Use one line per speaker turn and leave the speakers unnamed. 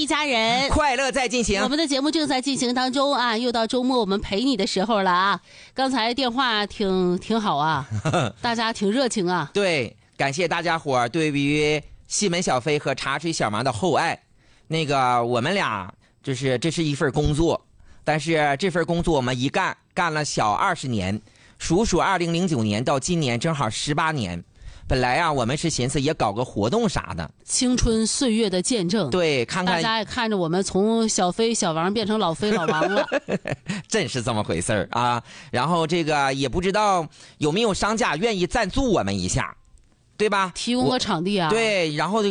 一家人，
快乐在进行。
我们的节目正在进行当中啊，又到周末我们陪你的时候了啊。刚才电话挺好啊，大家挺热情啊。
对，感谢大家伙对于西门小飞和茶水小芒的厚爱。那个我们俩这是一份工作，但是这份工作我们一干了小20年，数2009年到今年正好18年。本来啊，我们是寻思也搞个活动啥的，
青春岁月的见证。
对，看看
大家也看着我们从小飞小王变成老飞老王了，
真是这么回事啊。然后这个也不知道有没有商家愿意赞助我们一下，对吧？
提供个场地啊。
对，然后